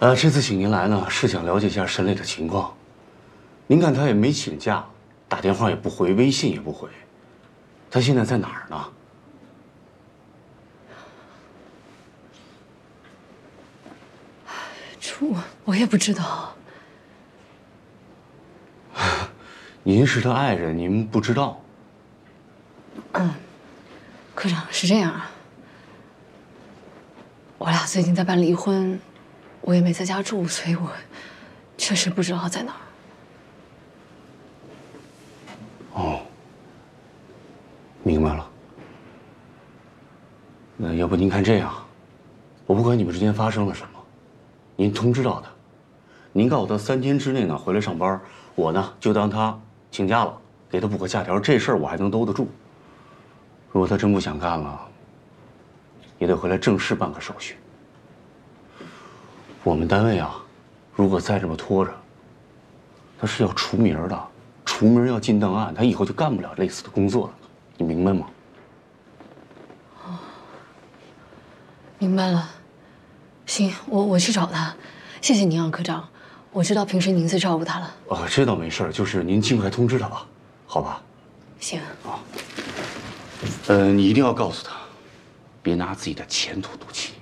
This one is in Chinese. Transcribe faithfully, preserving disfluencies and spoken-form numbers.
呃，这次请您来呢，是想了解一下沈磊的情况。您看他也没请假，打电话也不回，微信也不回，他现在在哪儿呢？ 这我我也不知道。 您是他爱人，您不知道？ 嗯，科长是这样啊，我俩最近在办离婚，我也没在家住，所以我确实不知道他在哪儿。 哦，明白了。那要不您看这样，我不管你们之间发生了什么，您通知到他，您告诉他三天之内呢回来上班，我呢就当他请假了，给他补个假条，这事儿我还能兜得住。如果他真不想干了，也得回来正式办个手续。我们单位啊，如果再这么拖着，他是要除名的，除名要进档案，他以后就干不了类似的工作了，你明白吗？ 哦，明白了。行，我我去找他。谢谢您啊，科长。我知道平时您最照顾他了。 啊，这倒没事，就是您尽快通知他吧，好吧？ 行啊。呃，你一定要告诉他，别拿自己的前途赌气。